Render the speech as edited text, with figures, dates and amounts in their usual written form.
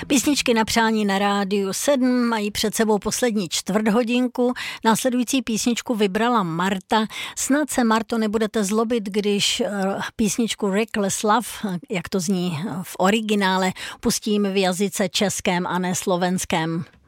Písničky na přání na rádiu 7 mají před sebou poslední čtvrthodinku. Následující písničku vybrala Marta. Snad se, Marto, nebudete zlobit, když písničku Reckless Love, jak to zní v originále, pustím v jazyce českém a ne slovenském.